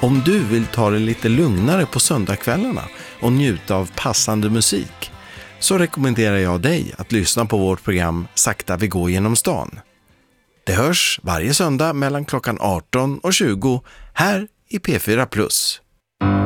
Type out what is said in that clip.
Om du vill ta det lite lugnare på söndagskvällarna och njuta av passande musik, så rekommenderar jag dig att lyssna på vårt program Sakta vi går genom stan. Det hörs varje söndag mellan klockan 18 och 20 här i P4+.